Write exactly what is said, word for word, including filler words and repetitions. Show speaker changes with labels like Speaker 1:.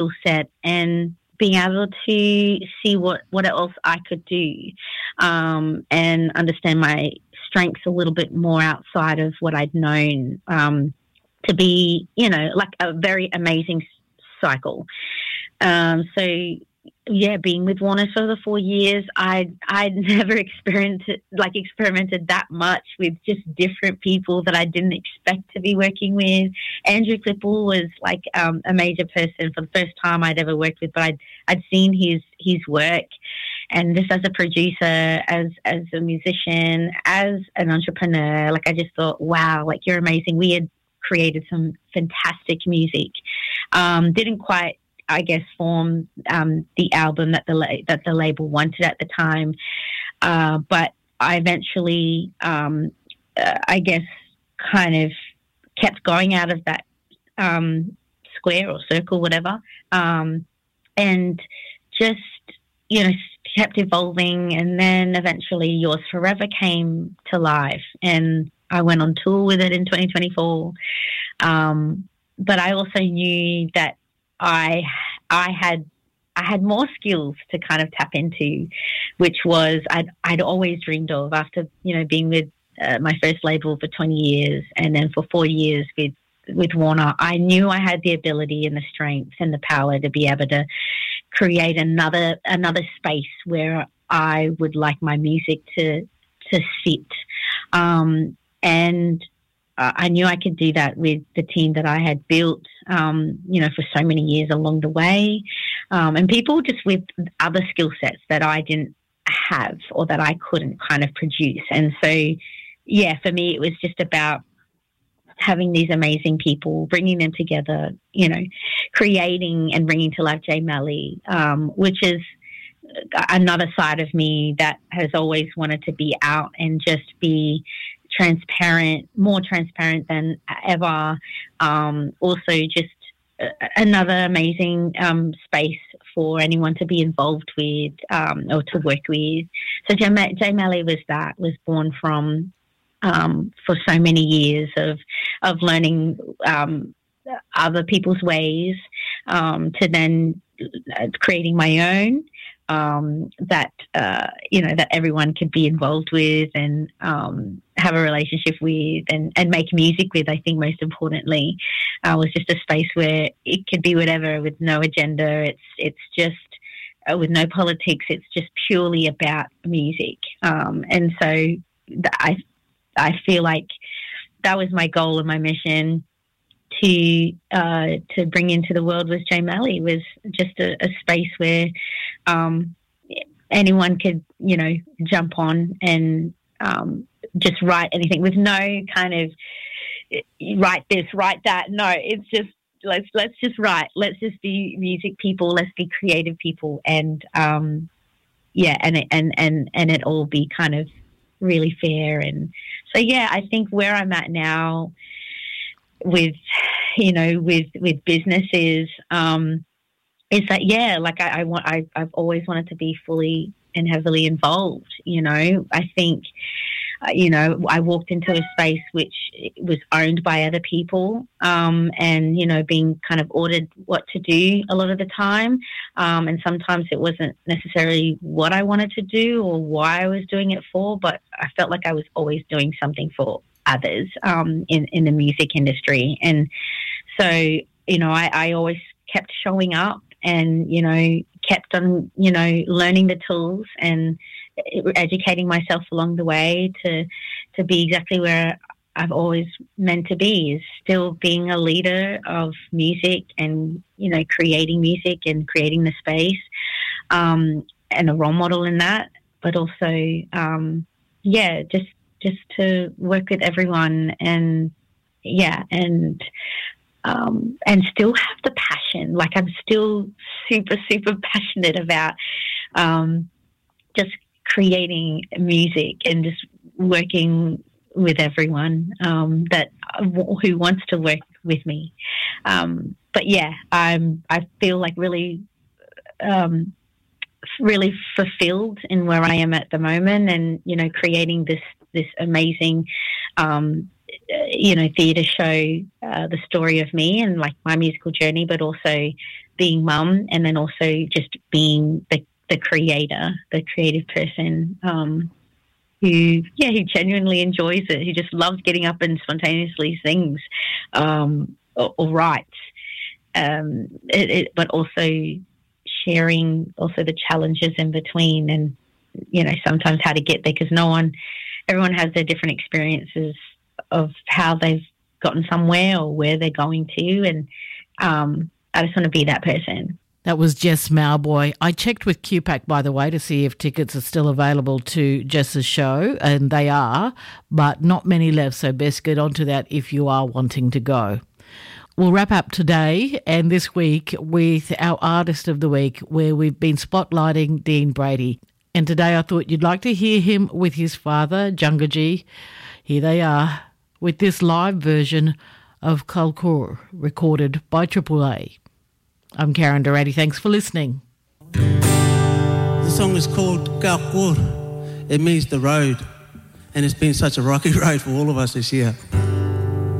Speaker 1: skill set and being able to see what, what else I could do, um, and understand my strengths a little bit more outside of what I'd known, um, to be, you know, like a very amazing cycle. Um, so, yeah, being with Warner for the four years, I'd, I'd never experienced, like, experimented that much with just different people that I didn't expect to be working with. Andrew Klippel was, like, um, a major person for the first time I'd ever worked with, but I'd, I'd seen his, his work. And just as a producer, as as a musician, as an entrepreneur, like, I just thought, wow, like, you're amazing. We had created some fantastic music. Um, didn't quite, I guess, form um, the album that the la- that the label wanted at the time, uh, but I eventually, um, uh, I guess, kind of kept going out of that um, square or circle, whatever, um, and just, you know, kept evolving. And then eventually Yours Forever came to life, and I went on tour with it in twenty twenty-four. Um, but I also knew that I I had I had more skills to kind of tap into, which was I'd I'd always dreamed of after, you know, being with uh, my first label for twenty years, and then for four years with with Warner. I knew I had the ability and the strength and the power to be able to create another another space where I would like my music to to sit, um, and uh, I knew I could do that with the team that I had built, um, you know, for so many years along the way, um, and people just with other skill sets that I didn't have or that I couldn't kind of produce. And so, yeah, for me, it was just about having these amazing people, bringing them together, you know, creating and bringing to life Jay Malley, um, which is another side of me that has always wanted to be out and just be transparent, more transparent than ever. Um, also just another amazing um, space for anyone to be involved with, um, or to work with. So Jay, Ma- Jay Malley was that, was born from, Um, for so many years of of learning um, other people's ways, um, to then creating my own, um, that uh, you know, that everyone could be involved with and um, have a relationship with and, and make music with. I think most importantly, uh, was just a space where it could be whatever, with no agenda. It's it's just uh, with no politics. It's just purely about music, um, and so th- I. I feel like that was my goal and my mission to uh, to bring into the world with Jay Malley, was just a, a space where um, anyone could, you know, jump on and um, just write anything with no kind of write this, write that. No, it's just let's let's just write. Let's just be music people. Let's be creative people, and um, yeah, and it, and and and it all be kind of really fair. And so, yeah, I think where I'm at now with, you know, with, with businesses, um, is that, yeah, like I, I want, I, I've always wanted to be fully and heavily involved. You know, I think, uh, you know, I walked into a space which was owned by other people, um, and, you know, being kind of ordered what to do a lot of the time. Um, and sometimes it wasn't necessarily what I wanted to do or why I was doing it for, but I felt like I was always doing something for others, um, in, in the music industry. And so, you know, I, I always kept showing up and, you know, kept on, you know, learning the tools and educating myself along the way to to be exactly where I've always meant to be, is still being a leader of music and, you know, creating music and creating the space, um, and a role model in that, but also, um, yeah, just just to work with everyone and, yeah, and um, and still have the passion. Like, I'm still super, super passionate about um, just creating music and just working with everyone um, that who wants to work with me. Um, but yeah, I'm I feel like really um, really fulfilled in where I am at the moment, and, you know, creating this this amazing um, you know, theatre show, uh, the story of me and, like, my musical journey, but also being mum, and then also just being the, the creator, the creative person um, who, yeah, who genuinely enjoys it, who just loves getting up and spontaneously sings um, or, or writes. Um, it, it, but also sharing also the challenges in between, and you know, sometimes how to get there, because no one, everyone has their different experiences of how they've gotten somewhere or where they're going to, and um, I just want to be that person.
Speaker 2: That was Jess Mauboy. I checked with Q PAC, by the way, to see if tickets are still available to Jess's show, and they are, but not many left, so best get onto that if you are wanting to go. We'll wrap up today and this week with our Artist of the Week, where we've been spotlighting Dean Brady. And today I thought you'd like to hear him with his father, Jungaji. Here they are with this live version of Kalkur, recorded by Triple A. I'm Karen Durrati. Thanks for listening.
Speaker 3: The song is called Kalkur. It means the road. And it's been such a rocky road for all of us this year.